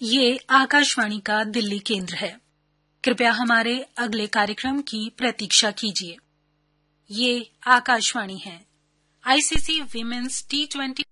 ये आकाशवाणी का दिल्ली केंद्र है। कृपया हमारे अगले कार्यक्रम की प्रतीक्षा कीजिए। ये आकाशवाणी है। ICC women's T20